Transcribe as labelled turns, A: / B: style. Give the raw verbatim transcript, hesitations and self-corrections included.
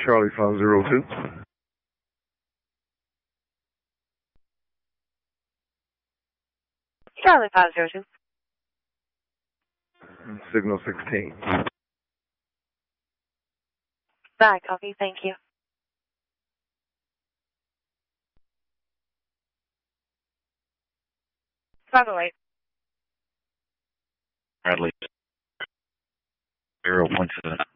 A: Charlie five zero two.
B: Charlie five zero two.
A: Signal sixteen.
B: Bye, copy. Thank you. five oh eight.
C: Bradley. zero point seven.